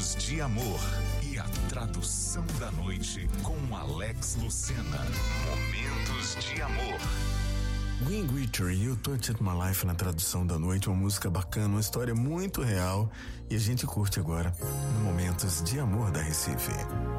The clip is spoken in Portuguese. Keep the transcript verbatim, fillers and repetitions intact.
Momentos de amor e a tradução da noite com Alex Lucena. Momentos de amor. Gwyn Guthrie, You Touched My Life na tradução da noite, uma música bacana, uma história muito real e a gente curte agora no Momentos de Amor da Recife.